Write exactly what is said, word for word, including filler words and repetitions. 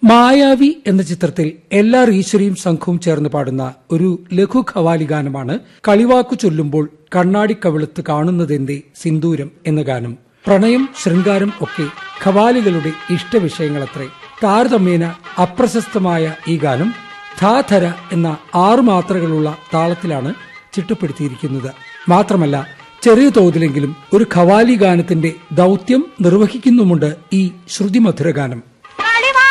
മായാവി എന്ന ചിത്രത്തിൽ L R ഈശ്വരിയും സംഘവും ചേർന്ന് പാടുന്ന ഒരു ലഘു ഖവാലി ഗാനമാണ് കളിവാക്കു ചൊല്ലുമ്പോൾ കണ്ണാടിക്കവിളുത്ത് കാണുന്നതെന്തേ സിന്ദൂരം എന്ന ഗാനം. പ്രണയം, ശൃംഗാരം ഒക്കെ ഖവാലികളുടെ ഇഷ്ടവിഷയങ്ങളത്രേ. താരതമ്യേന അപ്രശസ്തമായ ഈ ഗാനം ധാധര എന്ന ആറു മാത്രകളുള്ള താളത്തിലാണ് ചിട്ടപ്പെടുത്തിയിരിക്കുന്നത്. മാത്രമല്ല, ചെറിയ തോതിലെങ്കിലും ഒരു ഖവാലി ഗാനത്തിന്റെ ദൌത്യം നിർവഹിക്കുന്നുമുണ്ട് ഈ ശ്രുതിമധുര ഗാനം.